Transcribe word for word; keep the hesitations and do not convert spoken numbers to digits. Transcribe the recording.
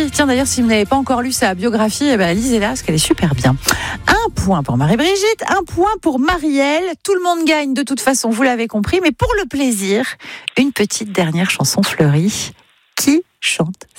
écrit. Tiens, d'ailleurs, si vous n'avez pas encore lu sa biographie, eh ben, lisez-la, parce qu'elle est super bien. Un point pour Marie-Brigitte, un point pour Marielle. Tout le monde gagne de toute façon, vous l'avez compris. Mais pour le plaisir, une petite dernière chanson fleurie. Qui chante ça ?